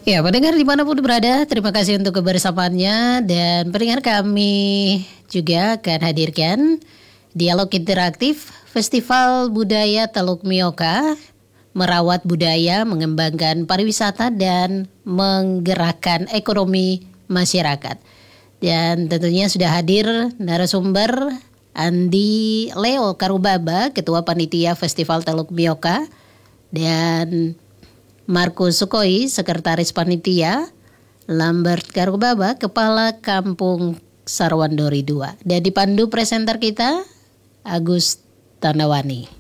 Ya, pendengar dimanapun berada, terima kasih untuk kebersamaannya. Dan pendengar, kami juga akan hadirkan dialog interaktif Festival Budaya Teluk Mioka, merawat budaya, mengembangkan pariwisata, dan menggerakkan ekonomi masyarakat. Dan tentunya sudah hadir narasumber Andi Leo Karubaba, Ketua Panitia Festival Teluk Mioka, dan Markus Sukoi, Sekretaris Panitia, Lambert Karubaba, Kepala Kampung Sarwandori II. Dan dipandu presenter kita, Agus Tandawani.